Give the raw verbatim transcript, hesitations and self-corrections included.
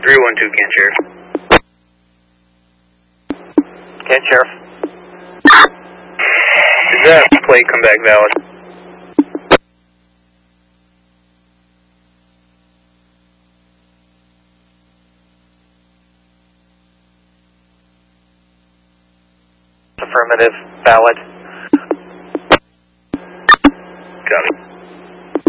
three one two, Kent Sheriff. Kent Sheriff. Does that plate come back valid? Affirmative, valid. Got it.